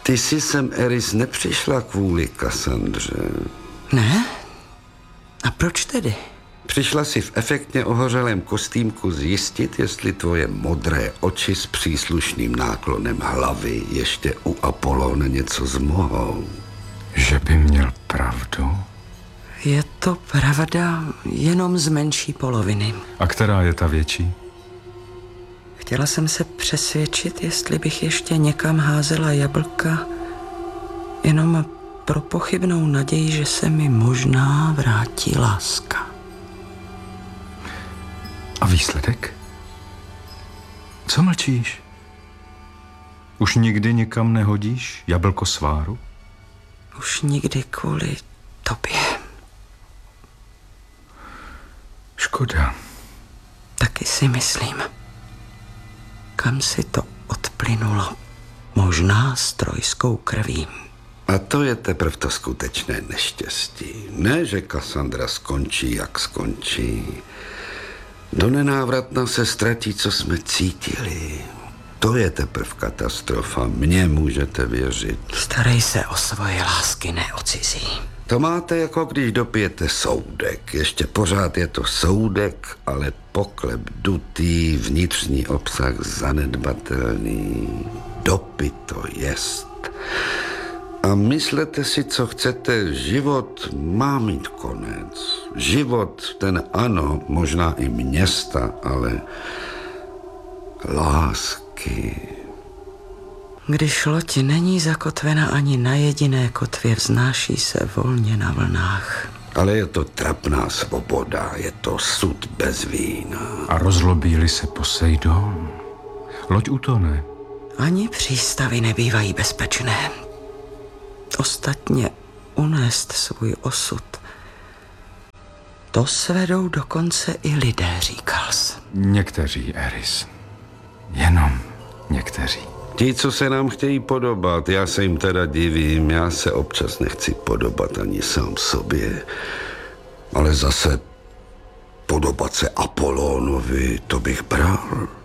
Ty jsi sem, Eris, nepřišla kvůli Kassandře. Ne? A proč tedy? Přišla si v efektně ohořelém kostýmku zjistit, jestli tvoje modré oči s příslušným náklonem hlavy ještě u Apollóna něco zmohou. Že by měl pravdu? Je to pravda jenom z menší poloviny. A která je ta větší? Chtěla jsem se přesvědčit, jestli bych ještě někam házela jablka, jenom pro pochybnou naději, že se mi možná vrátí láska. A výsledek? Co mlčíš? Už nikdy nikam nehodíš jablko sváru? Už nikdy kvůli tobě. Škoda. Taky si myslím. Kam si to odplynulo? Možná s trojskou krví. A to je teprve to skutečné neštěstí. Ne, že Kassandra skončí, jak skončí. Do nenávratna se ztratí, co jsme cítili. To je teprve katastrofa. Mně můžete věřit. Starej se o svoje lásky, ne o cizí. To máte, jako když dopijete soudek. Ještě pořád je to soudek, ale poklep dutý, vnitřní obsah zanedbatelný. Dopito jest. A myslete si, co chcete. Život má mít konec. Život, ten ano, možná i města, ale lásky. Když loď není zakotvena ani na jediné kotvě, vznáší se volně na vlnách. Ale je to trapná svoboda, je to sud bez vína. A rozlobí-li se Poseidon, loď utone. Ani přístavy nebývají bezpečné. Ostatně unést svůj osud, to svedou dokonce i lidé, říkal jsi. Někteří, Eris. Jenom někteří. Ti, co se nám chtějí podobat, já se jim teda divím, já se občas nechci podobat ani sám sobě, ale zase podobat se Apollónovi, to bych bral.